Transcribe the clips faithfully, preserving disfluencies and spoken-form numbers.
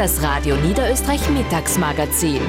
das Radio Niederösterreich Mittagsmagazin.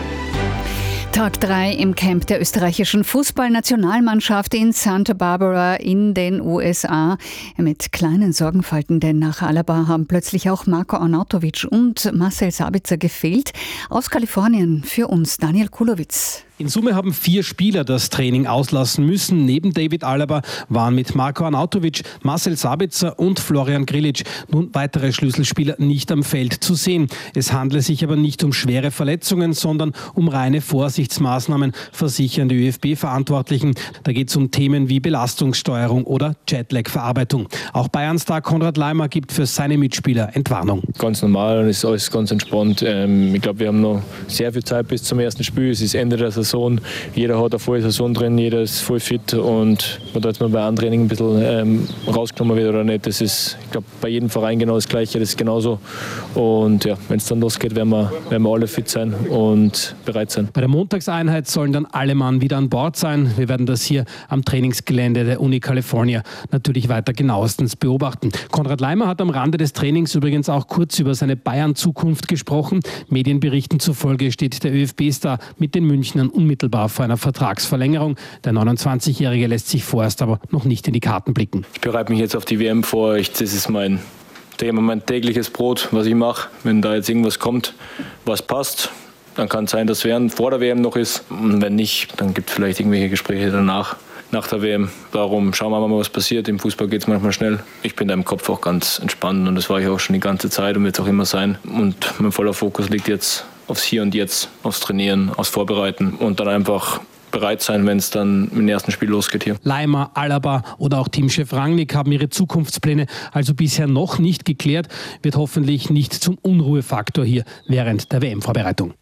Tag drei im Camp der österreichischen Fußballnationalmannschaft in Santa Barbara in den U S A. Mit kleinen Sorgenfalten, denn nach Alaba haben plötzlich auch Marko Arnautovic und Marcel Sabitzer gefehlt. Aus Kalifornien für uns Daniel Kulowitz. In Summe haben vier Spieler das Training auslassen müssen. Neben David Alaba waren mit Marko Arnautovic, Marcel Sabitzer und Florian Grillitsch nun weitere Schlüsselspieler nicht am Feld zu sehen. Es handle sich aber nicht um schwere Verletzungen, sondern um reine Vorsichtsmaßnahmen, versichern die ÖFB-Verantwortlichen. Da geht es um Themen wie Belastungssteuerung oder Jetlag-Verarbeitung. Auch Bayern-Star Konrad Laimer gibt für seine Mitspieler Entwarnung. Ganz normal und ist alles ganz entspannt. Ich glaube, wir haben noch sehr viel Zeit bis zum ersten Spiel. Es ist Ende der Saison. Jeder hat eine volle Saison drin, jeder ist voll fit und ob da jetzt mal bei Antraining ein bisschen ähm, rausgenommen wird oder nicht, das ist, ich glaube, bei jedem Verein genau das Gleiche, das ist genauso. Und ja, wenn es dann losgeht, werden wir, werden wir alle fit sein und bereit sein. Bei der Montagseinheit sollen dann alle Mann wieder an Bord sein. Wir werden das hier am Trainingsgelände der Uni California natürlich weiter genauestens beobachten. Konrad Laimer hat am Rande des Trainings übrigens auch kurz über seine Bayern-Zukunft gesprochen. Medienberichten zufolge steht der ÖFB-Star mit den Münchnern unmittelbar vor einer Vertragsverlängerung. Der neunundzwanzigjährige lässt sich vorerst aber noch nicht in die Karten blicken. Ich bereite mich jetzt auf die W M vor. Ich, das ist mein, mein tägliches Brot, was ich mache. Wenn da jetzt irgendwas kommt, was passt, dann kann es sein, dass während vor der W M noch ist. Und wenn nicht, dann gibt es vielleicht irgendwelche Gespräche danach, nach der W M. Darum schauen wir mal, was passiert. Im Fußball geht es manchmal schnell. Ich bin da im Kopf auch ganz entspannt und das war ich auch schon die ganze Zeit und wird es auch immer sein. Und mein voller Fokus liegt jetzt aufs Hier und Jetzt, aufs Trainieren, aufs Vorbereiten und dann einfach bereit sein, wenn es dann mit dem ersten Spiel losgeht hier. Laimer, Alaba oder auch Teamchef Rangnick haben ihre Zukunftspläne also bisher noch nicht geklärt. Wird hoffentlich nicht zum Unruhefaktor hier während der W M-Vorbereitung.